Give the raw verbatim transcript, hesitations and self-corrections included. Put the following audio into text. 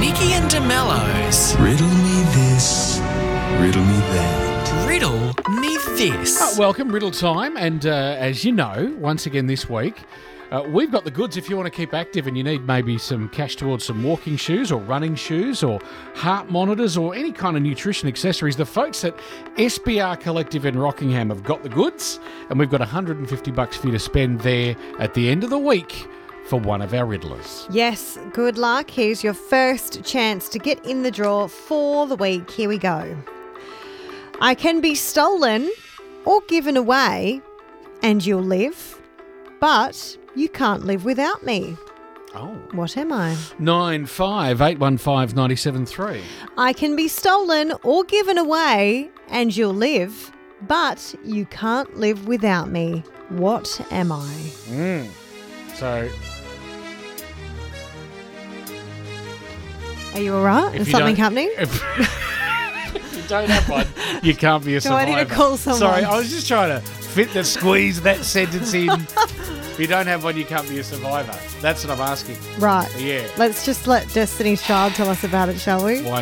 Nikki and DeMello's Riddle me this, riddle me that. Riddle Me This. Uh, welcome, Riddle Time. And uh, as you know, once again this week, uh, we've got the goods if you want to keep active and you need maybe some cash towards some walking shoes or running shoes or heart monitors or any kind of nutrition accessories. The folks at S B R Collective in Rockingham have got the goods, and we've got one hundred fifty bucks for you to spend there at the end of the week for one of our riddlers. Yes, good luck. Here's your first chance to get in the draw for the week. Here we go. I can be stolen or given away and you'll live, but you can't live without me. Oh. What am I? nine five eight one five nine seven three. I can be stolen or given away and you'll live, but you can't live without me. What am I? Mm. So, Are you all right? If Is you something don't- happening? if you don't have one, you can't be a Do I survivor. need to call someone? Sorry, I was just trying to fit the squeeze that sentence in. If you don't have one, you can't be a survivor. That's what I'm asking. Right. Yeah. Let's just let Destiny's Child tell us about it, shall we? Why